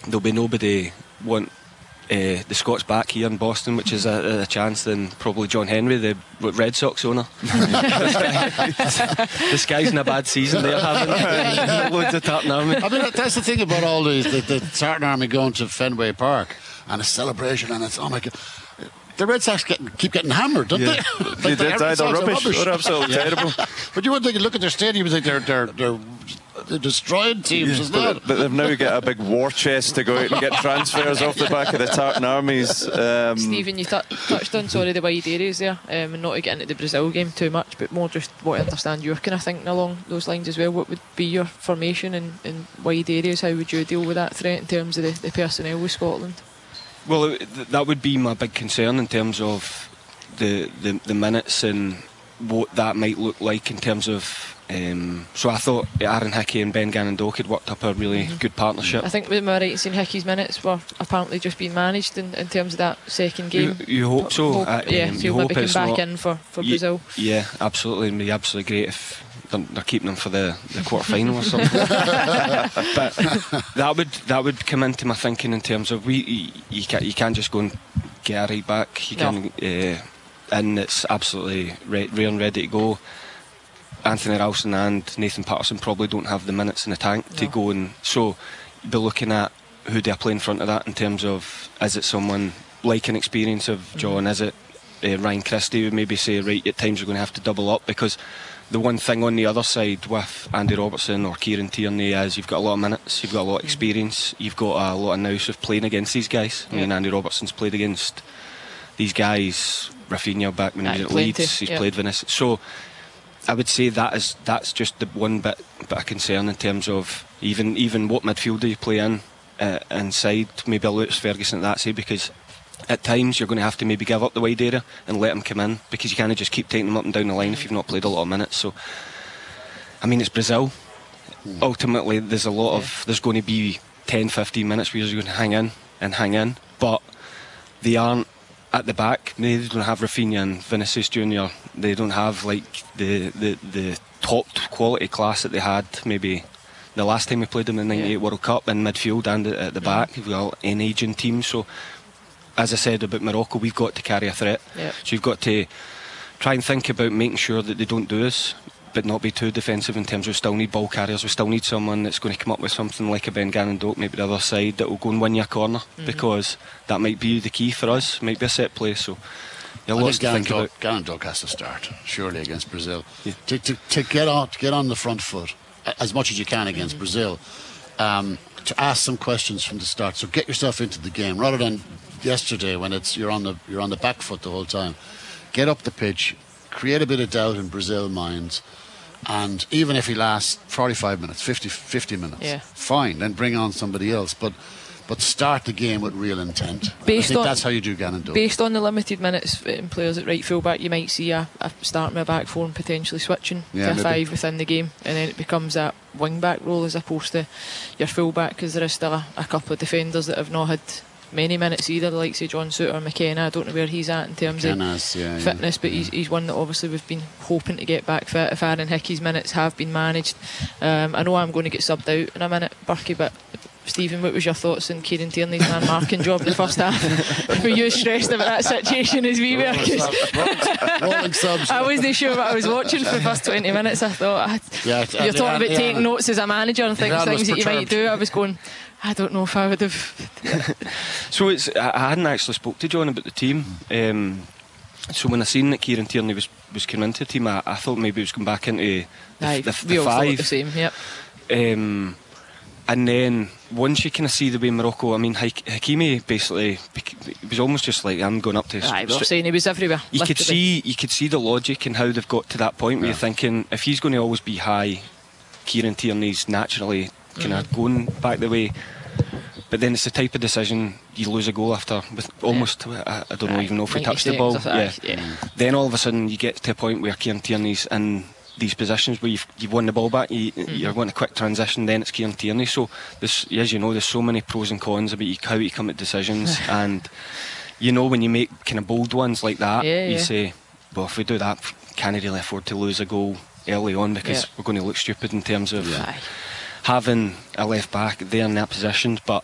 there'll be nobody want the Scots back here in Boston, which is a chance, than probably John Henry, the Red Sox owner. This guy's in a bad season. They're having loads of Tartan Army. I mean, that's the thing about all these, the Tartan Army going to Fenway Park and a celebration, and it's, oh my God, the Red Sox keep getting hammered, don't they? They did. They're rubbish. They're absolutely terrible. But you wouldn't think, look at their stadiums, like they're destroying teams as well. But they've now got a big war chest to go out and get transfers off the back of the Tartan Armies. Stephen, you touched on the wide areas there, and not to get into the Brazil game too much, but more just what I understand you're kind of thinking along those lines as well. What would be your formation in wide areas? How would you deal with that threat in terms of the personnel with Scotland? Well, that would be my big concern in terms of the minutes and what that might look like in terms of. So I thought Aaron Hickey and Ben Gannon-Doak had worked up a really good partnership. I think, am I right in saying Hickey's minutes were apparently just being managed in terms of that second game? You hope so. So he'll maybe come back in for Brazil. Yeah, absolutely. It'd be absolutely great if they're keeping him for the quarter final or something. But that would come into my thinking in terms of you can't just go and get a right back. You can, and it's absolutely rare and ready to go. Anthony Ralston and Nathan Patterson probably don't have the minutes in the tank to go, and so you'll be looking at who do I play in front of that in terms of, is it someone like an experience of John, is it Ryan Christie who maybe say, right, at times you're going to have to double up, because the one thing on the other side with Andy Robertson or Kieran Tierney is you've got a lot of minutes, you've got a lot of experience, you've got a lot of nous of playing against these guys. I mean, Andy Robertson's played against these guys, Rafinha back when he was at Leeds, he's played Venice, so I would say that's just the one bit of concern in terms of even what midfielder you play inside, maybe a Lewis Ferguson at that side, because at times you're going to have to maybe give up the wide area and let him come in, because you can't just keep taking them up and down the line if you've not played a lot of minutes. So I mean, it's Brazil. Ultimately there's going to be 10-15 minutes where you're going to hang in, but they aren't at the back. They don't have Rafinha and Vinicius Junior. They don't have like the top quality class that they had maybe the last time we played them in the '98 World Cup in midfield and at the back. We've got an aging team, so as I said about Morocco, we've got to carry a threat. So you've got to try and think about making sure that they don't do us, but not be too defensive in terms of we still need ball carriers. We still need someone that's going to come up with something like a Ben Gannon-Doak, maybe the other side, that will go and win you a corner, because that might be the key for us. Might be a set play. So lots to think about. Gannon-Doak has to start surely against Brazil to get on the front foot as much as you can against Brazil. To ask some questions from the start. So get yourself into the game rather than yesterday when you're on the back foot the whole time. Get up the pitch, create a bit of doubt in Brazil minds. And even if he lasts 45 minutes, 50 minutes, fine, then bring on somebody else. But start the game with real intent. I think that's how you do Gannon-Doak. Based on the limited minutes in players at right full-back, you might see a start with a back four and potentially switching to a five within the game, and then it becomes that wing-back role as opposed to your full-back, because there is still a couple of defenders that have not had many minutes either, the likes of John Souttar, McKenna. I don't know where he's at in terms of fitness, but he's one that obviously we've been hoping to get back fit. If Aaron Hickey's minutes have been managed, I know I'm going to get subbed out in a minute, Berkey, but Stephen, what was your thoughts on Kieran Tierney's man marking job in the first half? Were you as stressed about that situation as we were? I wasn't sure what I was watching for the first 20 minutes. I thought, you're talking about taking notes as a manager and things that you might do. I was going, I don't know if I would have. So I hadn't actually spoke to John about the team. So when I seen that Kieran Tierney was coming into the team, I thought maybe he was going back into the five. The same, yep. And then once you kind of see the way Morocco, I mean, Hakimi basically was almost just like, I'm going up to. We were saying he was everywhere. You could see the logic and how they've got to that point where you're thinking, if he's going to always be high, Kieran Tierney's naturally kind of going back the way. But then it's the type of decision you lose a goal after with almost I don't know even know if we touched the ball. Then all of a sudden you get to a point where Kieran Tierney's in these positions where you've won the ball back, you're wanting a quick transition, then it's Kieran Tierney. So as you know, there's so many pros and cons about how you come at decisions. And you know, when you make kind of bold ones like that, you say, well, if we do that, can't really afford to lose a goal early on, because we're going to look stupid in terms of having a left back there in that position. But